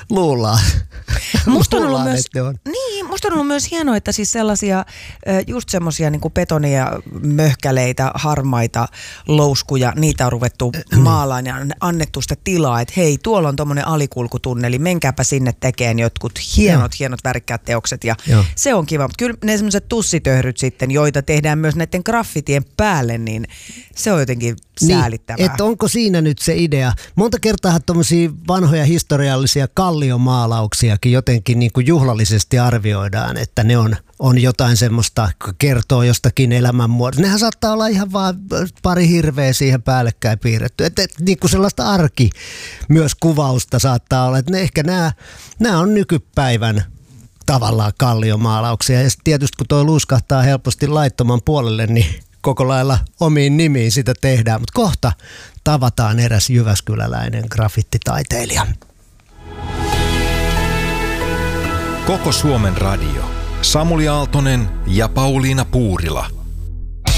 luullaan. Musta on ollut Luullaan, myös, että ne on. niin, musta on ollut myös hienoa, että siis sellaisia just semmoisia niin kuin betonia, möhkäleitä, harmaita louskuja, niitä on ruvettu maalaan ja annettu sitä tilaa, että hei, tuolla on tommonen alikulkutunneli, menkääpä sinne tekeen jotkut hienot värikkäät teokset ja se on kiva. Mutta kyllä ne semmoiset tussitöhryt sitten, joita tehdään myös näiden graffitien päälle, niin se on jotenkin säälittävää. Että onko siinä nyt se idea? Monta kertaa tuommoisia vanhoja historiallisia kalliomaalauksiakin jotenkin niin kuin juhlallisesti arvioidaan, että ne on jotain semmoista, kertoo jostakin elämänmuodosta. Nehän saattaa olla ihan vaan pari hirveä siihen päällekkäin piirretty. Että niin kuin sellaista arki myös kuvausta saattaa olla. Että ehkä nämä on nykypäivän tavallaan kalliomaalauksia. Ja tietysti kun tuo luuskahtaa helposti laittoman puolelle, niin koko lailla omiin nimiin sitä tehdään. Mutta kohta tavataan eräs jyväskyläläinen graffititaiteilija. Koko Suomen radio. Samuli Aaltonen ja Pauliina Puurila.